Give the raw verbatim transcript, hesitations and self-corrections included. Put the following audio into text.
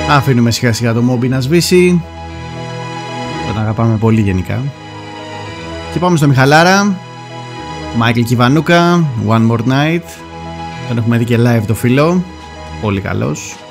Αφήνουμε σιγά σιγά το Moby να σβήσει. Τον αγαπάμε πολύ γενικά. Και πάμε στο Μιχαλάρα. Μάικλ Κιβανούκα, One More Night. Τον έχουμε δει και live το φίλο. Πολύ καλός.